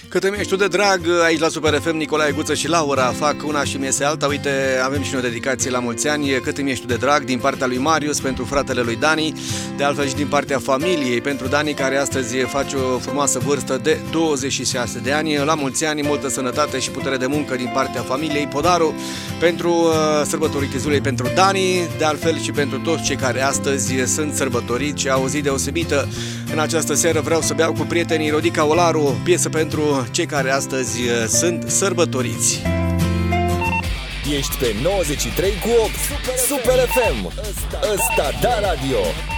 Cât îmi ești tu de drag, aici la Super FM, Nicolae Guță și Laura fac una și mi iese alta. Uite, avem și noi o dedicație la mulți ani. Cât îmi ești tu de drag, din partea lui Marius, pentru fratele lui Dani, de altfel și din partea familiei, pentru Dani, care astăzi face o frumoasă vârstă de 26 de ani. La mulți ani, multă sănătate și putere de muncă din partea familiei. Podaru pentru sărbătoritul zilei pentru Dani, de altfel și pentru toți cei care astăzi sunt sărbătoriți și au o zi deosebită. În această seară vreau să beau cu prietenii Rodica Olaru, piesă pentru cei care astăzi sunt sărbătoriți. Ești pe 93 cu 8 Super FM. Ăsta da radio.